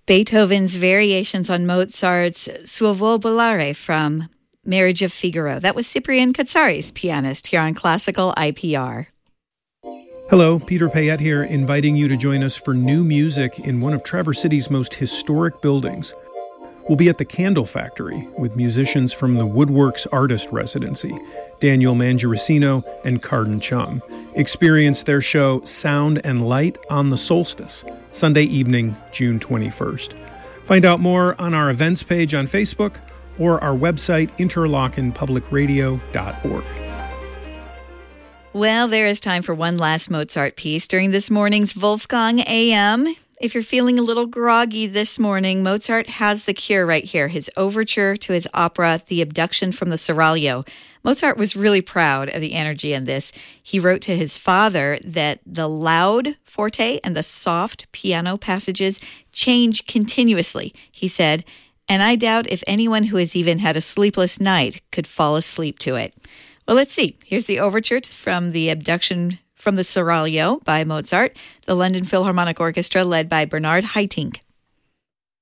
Beethoven's variations on Mozart's Suo Volare from Marriage of Figaro. That was Cyprian Katsari's pianist here on Classical IPR. Hello, Peter Payette here, inviting you to join us for new music in one of Traverse City's most historic buildings. We'll be at the Candle Factory with musicians from the Woodworks Artist Residency, Daniel Mangiaricino and Carden Chung. Experience their show Sound and Light on the Solstice, Sunday evening, June 21st. Find out more on our events page on Facebook or our website, interlochenpublicradio.org. Well, there is time for one last Mozart piece during this morning's Wolfgang AM. If you're feeling a little groggy this morning, Mozart has the cure right here, his overture to his opera, The Abduction from the Seraglio. Mozart was really proud of the energy in this. He wrote to his father that the loud forte and the soft piano passages change continuously. He said, and I doubt if anyone who has even had a sleepless night could fall asleep to it. Well, let's see. Here's the overture from The Abduction from the Seraglio by Mozart, the London Philharmonic Orchestra led by Bernard Haitink.